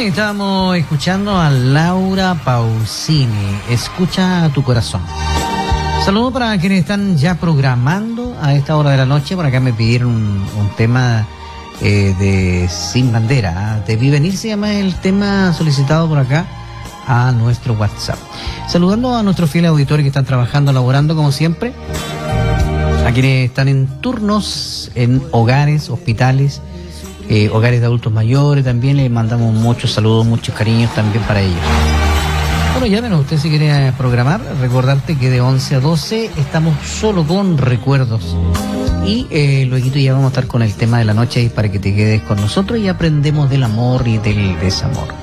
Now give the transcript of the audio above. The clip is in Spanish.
Bueno, y estábamos escuchando a Laura Pausini, Escucha a tu corazón. Saludos para quienes están ya programando a esta hora de la noche. Por acá me pidieron un tema de Sin Bandera. Debí venir, se llama el tema solicitado por acá a nuestro WhatsApp. Saludando a nuestros fieles auditores que están trabajando, laborando como siempre. A quienes están en turnos en hogares, hospitales, hogares de adultos mayores, también les mandamos muchos saludos, muchos cariños también para ellos. Bueno, llámenos usted si quiere programar. Recordarte que de 11 a 12 estamos solo con recuerdos. Y luego ya vamos a estar con el tema de la noche para que te quedes con nosotros y aprendemos del amor y del desamor.